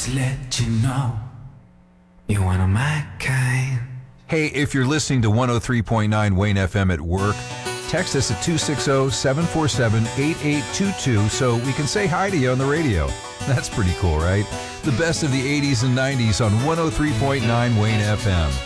to let you know you're one of my kind. Hey, if you're listening to 103.9 Wayne FM at work, text us at 260-747-8822 so we can say hi to you on the radio. That's pretty cool, right? The best of the 80s and 90s on 103.9 Wayne FM.